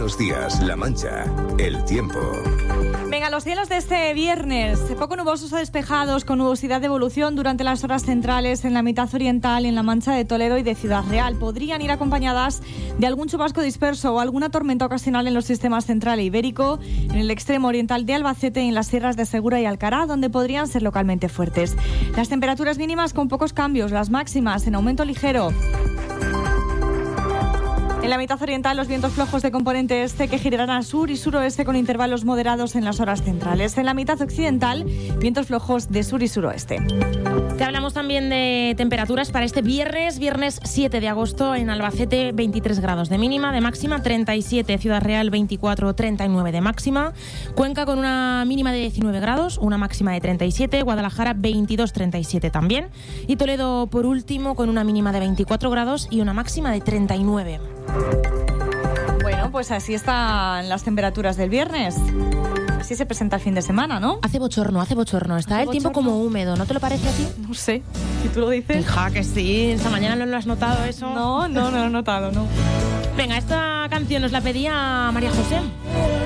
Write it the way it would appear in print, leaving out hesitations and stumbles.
Buenos días, La Mancha. El tiempo. Venga, los cielos de este viernes, poco nubosos o despejados, con nubosidad de evolución durante las horas centrales en la mitad oriental, en la Mancha de Toledo y de Ciudad Real. Podrían ir acompañadas de algún chubasco disperso o alguna tormenta ocasional en los sistemas central e ibérico, en el extremo oriental de Albacete y en las sierras de Segura y Alcará, donde podrían ser localmente fuertes. Las temperaturas mínimas con pocos cambios, las máximas en aumento ligero. En la mitad oriental, los vientos flojos de componente este que girarán a sur y suroeste con intervalos moderados en las horas centrales. En la mitad occidental, vientos flojos de sur y suroeste. Te hablamos también de temperaturas para este viernes 7 de agosto en Albacete, 23 grados de mínima, de máxima 37, Ciudad Real 24, 39 de máxima, Cuenca con una mínima de 19 grados, una máxima de 37, Guadalajara 22, 37 también, y Toledo por último con una mínima de 24 grados y una máxima de 39. Bueno, pues así están las temperaturas del viernes. Así se presenta el fin de semana, ¿no? Hace bochorno. Está el tiempo como húmedo, ¿no te lo parece a ti? No sé, si tú lo dices. Hija, que sí, esta mañana no lo has notado eso. No lo he notado, no. Venga, esta canción nos la pedía María José.